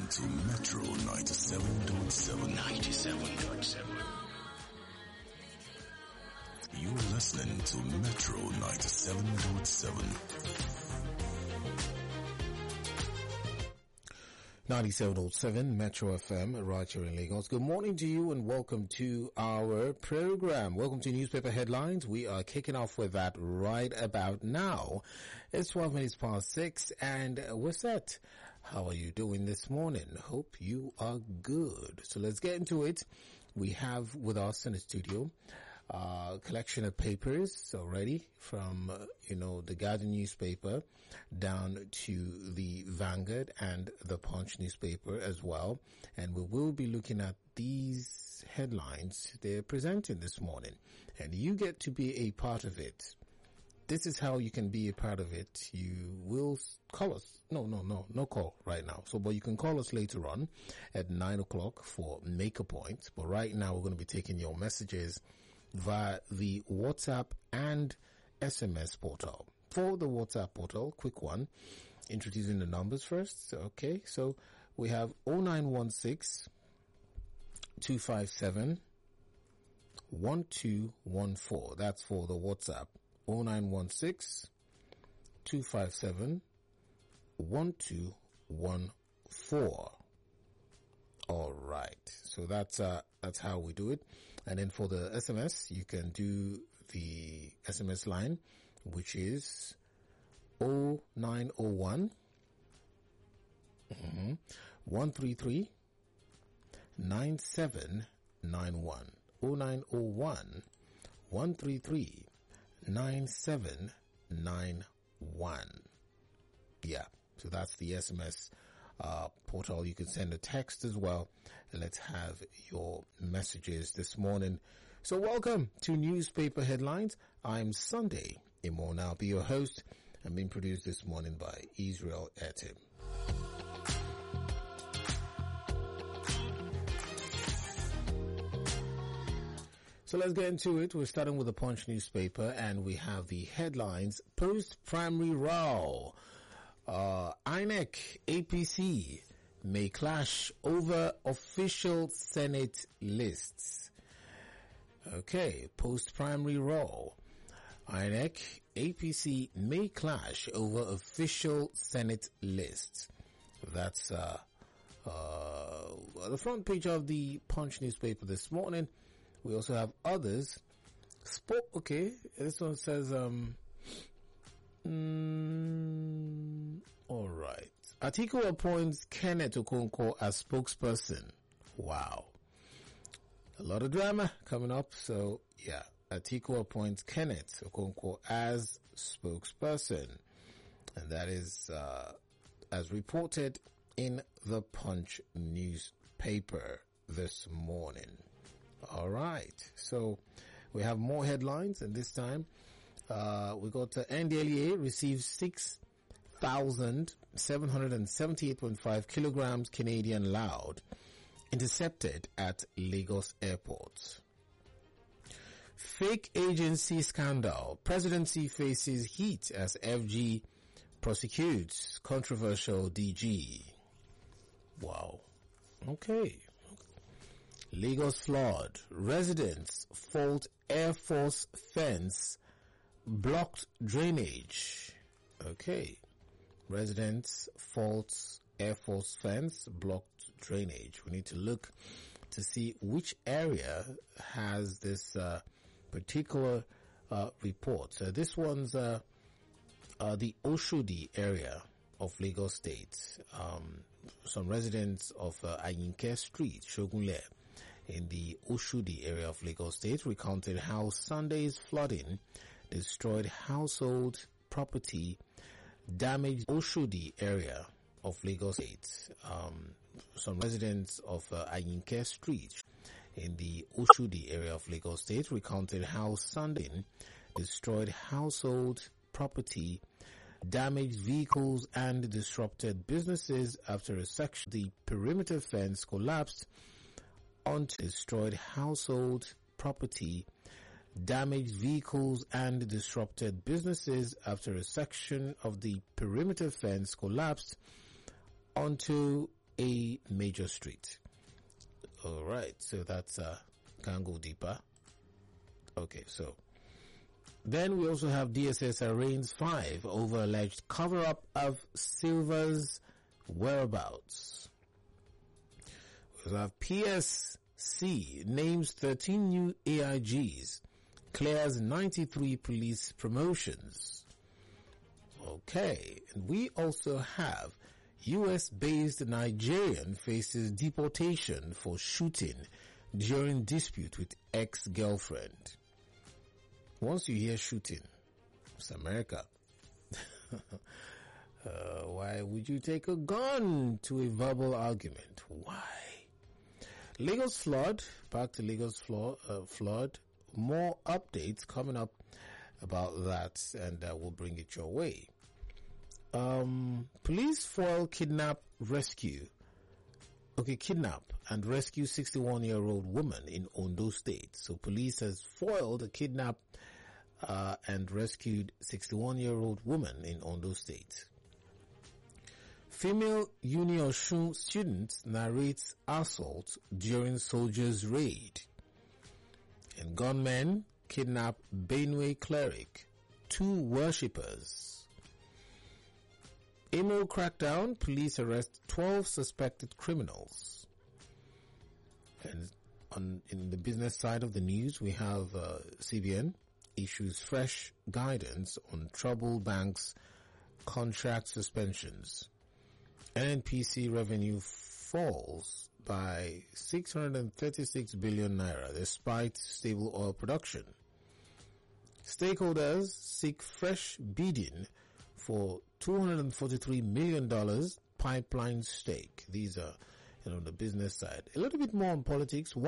to Metro 97.7. 97.7. You're listening to Metro 97.7. 97.7 Metro FM, right here in Lagos. Good morning to you and welcome to our program. Welcome to Newspaper Headlines. We are kicking off with that right about now. It's 12 minutes past 6 and we're set. How are you doing this morning? Hope you are good. So let's get into it. We have with us in the studio collection of papers already from, the Guardian newspaper down to the Vanguard and the Punch newspaper as well. And we will be looking at these headlines they're presenting this morning. And you get to be a part of it. This is how you can be a part of it. You will call us. No call right now. But you can call us later on at 9 o'clock for Make a Point. But right now we're going to be taking your messages via the WhatsApp and SMS portal. For the WhatsApp portal, quick one, introducing the numbers first. Okay, so we have 0916 257 1214. That's for the WhatsApp. 0916 257 1214. All right. So that's how we do it. And then for the SMS, you can do the SMS line, which is 0901 133 9791. 0901 133 9791. Yeah. So that's the SMS portal. You can send a text as well. Let's have your messages this morning. So welcome to Newspaper Headlines. I'm Sunday Imon. I'll be your host. I'm being produced this morning by Israel Etim. So let's get into it. We're starting with the Punch newspaper and we have the headlines. Post-primary row. INEC, APC may clash over official Senate lists. Okay, post-primary row. INEC, APC may clash over official Senate lists. That's the front page of the Punch newspaper this morning. We also have others. Okay, this one says, all right. Atiku appoints Kenneth Okonkwo as spokesperson. Wow. A lot of drama coming up. So, yeah. Atiku appoints Kenneth Okonkwo as spokesperson. And that is, as reported in the Punch newspaper this morning. All right. So, we have more headlines, and this time, we got NDLEA receives 6,778.5 kilograms Canadian loud intercepted at Lagos airport. Fake agency scandal. Presidency faces heat as FG prosecutes controversial DG. Wow. Okay. Lagos flood. Residents fault Air Force fence blocked drainage. Okay. Residents fault Air Force fence blocked drainage. We need to look to see which area has this particular report. So this one's the Oshodi area of Lagos State. Some residents of Ayinke Street, Shogunle, in the Oshodi area of Lagos State recounted how Sunday's flooding destroyed household property, damaged Oshodi area of Lagos State. Some residents of Ayinke Street in the Oshodi area of Lagos State recounted how Sunday destroyed household property, damaged vehicles and disrupted businesses after a section of the perimeter fence collapsed onto destroyed household property, damaged vehicles and disrupted businesses after a section of the perimeter fence collapsed onto a major street. All right, so that's can't go deeper. Okay, so then we also have DSS arraigns 5 over alleged cover-up of Silva's whereabouts. We have PSC names 13 new AIGs, clears 93 police promotions. Okay, and we also have US-based Nigerian faces deportation for shooting during dispute with ex-girlfriend. Once you hear shooting, it's America. Why would you take a gun to a verbal argument? Why? Lagos flood. Back to Lagos flood. More updates coming up about that, and we'll bring it your way. Police foil kidnap and rescue 61-year-old woman in Ondo State. So police has foiled a kidnap and rescued 61-year-old woman in Ondo State. Female Uniosun student narrates assault during soldiers' raid. And gunmen kidnap Benue cleric, 2 worshippers. Imo crackdown, police arrest 12 suspected criminals. And in the business side of the news, we have CBN issues fresh guidance on troubled banks' contract suspensions. NNPC revenue falls by 636 billion naira despite stable oil production. Stakeholders seek fresh bidding for $243 million pipeline stake. These are, the business side. A little bit more on politics.